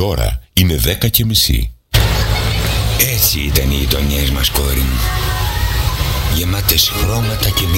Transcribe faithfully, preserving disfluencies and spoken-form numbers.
ώρα είναι δέκα και μισή. Έτσι ήταν οι γειτονιές μας, κόρη μου. Γεμάτες χρώματα και